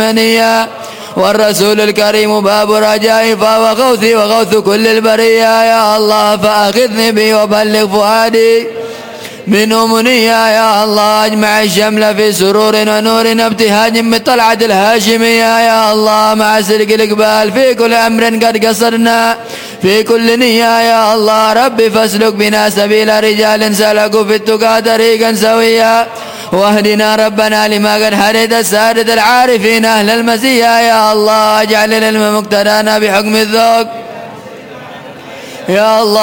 منيا، والرسول الكريم باب رجائي فهو غوثي وغوث كل البرية. يا الله فأخذني بي وبلغ فؤادي من أمنية. يا الله أجمع الشمل في سرور ونور ابتهاج من طلعة الهاشمية. يا الله مع سلك الإقبال في كل أمر قد قصرنا في كل نية. يا الله ربي فاسلك بنا سبيل رجال سلكوا في التقى طريقا سويا، واهدنا ربنا لما قد هديت السادة العارفين أهل المزية. يا الله اجعل العلم مقتدانا بحكم الذوق. يا الله